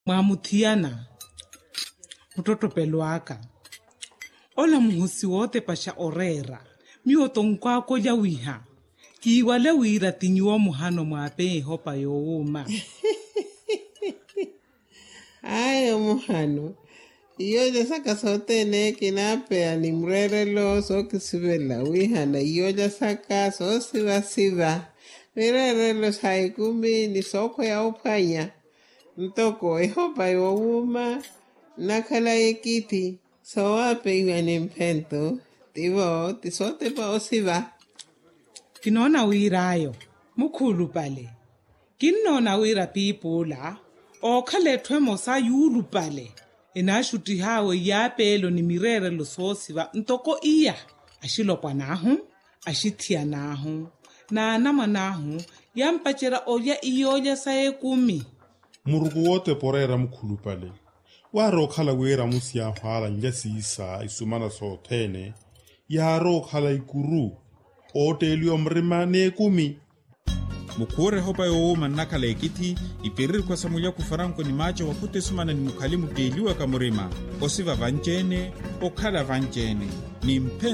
Mwamuthiana mtoto pelwaka ola muhusi wote pasha orera mioto nkwako ya wiha kiwale wira tinyiwa muhano mwape hopa youma. Ayo muhano iyoja saka sote ne kinapea ni mrerelo so kisibela wihana iyoja saka so siva mrerelo saikumi ni soko ya upanya ntoko ehopa youma nakala ekiti so wape iwane mpento tivo tisote pa osiva. Kinona wirayo mukhulu pale kinona wira pipula okhalethwe mosa yulu pale enashuti hawe yapelo ni mirerelo sosiva ntoko iya ashilopwa nahu ashithia nahu na anama nahu yampachera olya iyoja saekumi. Murugu wote porera mukhulu pale waro khala wera musia hwala njasiisa isumana sotene yaro khala ikuru otelio mrima nekumi. Mukure hopa youma nakala ekiti iperiri kwa samulia kufaranko ni macho wakute sumana ni mukhali muteliwa kamurima osiva vanjene okhala vanjene ni